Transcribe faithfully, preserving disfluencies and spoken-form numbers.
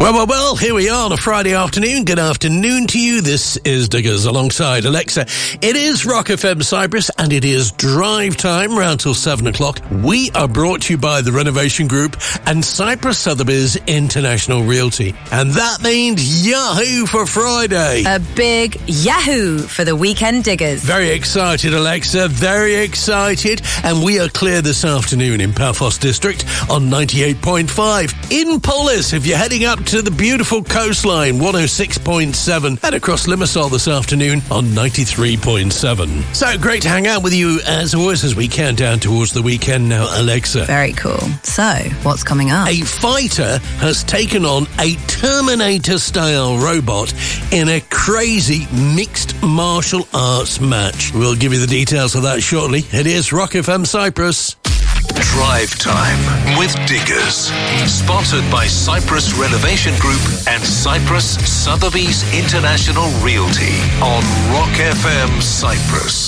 Well, well, well, here we are on a Friday afternoon. Good afternoon to you. This is Diggers alongside Alexa. It is Rock F M Cyprus and it is drive time round till seven o'clock. We are brought to you by the Renovation Group and Cyprus Sotheby's International Realty. And that means Yahoo for Friday. A big Yahoo for the weekend diggers. Very excited, Alexa. Very excited. And we are clear this afternoon in Paphos District on ninety-eight point five. In Polis, if you're heading up to the beautiful coastline, one oh six point seven, and across Limassol this afternoon on ninety-three point seven. So great to hang out with you as always as we count down towards the weekend now, Alexa. Very cool. So, what's coming up? A fighter has taken on a Terminator-style robot in a crazy mixed martial arts match. We'll give you the details of that shortly. It is Rock F M Cyprus. Drive Time with Diggers. Sponsored by Cyprus Renovation Group and Cyprus Sotheby's International Realty on Rock F M Cyprus.